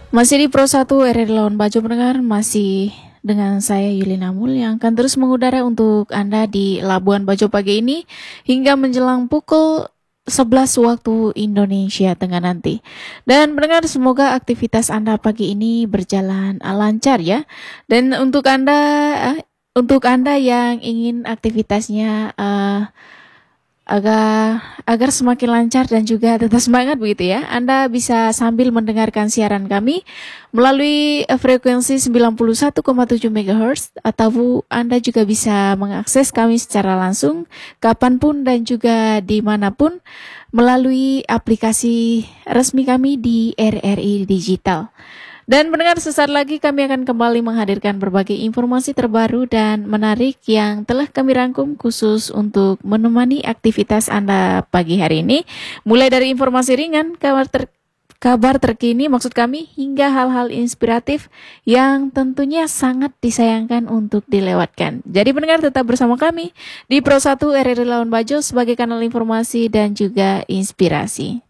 Masih di Pro 1 RRI Lawan Bajo pendengar, masih dengan saya Yulina Mul yang akan terus mengudara untuk Anda di Labuan Bajo pagi ini hingga menjelang pukul 11 waktu Indonesia Tengah nanti. Dan pendengar, semoga aktivitas Anda pagi ini berjalan lancar ya. Dan untuk Anda yang ingin aktivitasnya agar semakin lancar dan juga tetap semangat begitu ya. Anda bisa sambil mendengarkan siaran kami melalui frekuensi 91,7 MHz atau Anda juga bisa mengakses kami secara langsung kapanpun dan juga dimanapun melalui aplikasi resmi kami di RRI Digital. Dan pendengar, sesaat lagi kami akan kembali menghadirkan berbagai informasi terbaru dan menarik yang telah kami rangkum khusus untuk menemani aktivitas Anda pagi hari ini. Mulai dari informasi ringan, kabar terkini maksud kami, hingga hal-hal inspiratif yang tentunya sangat disayangkan untuk dilewatkan. Jadi pendengar, tetap bersama kami di Pro 1 RRI Lawan Bajo sebagai kanal informasi dan juga inspirasi.